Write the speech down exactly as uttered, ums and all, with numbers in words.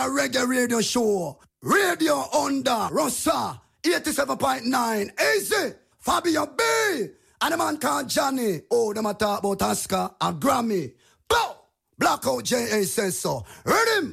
a reggae radio show. Radio under Rossa eighty-seven point nine. Easy. Fabio B. And a man called Johnny. Oh, them a talk about Oscar and Grammy. Bow. Blackout J A says so. Ready?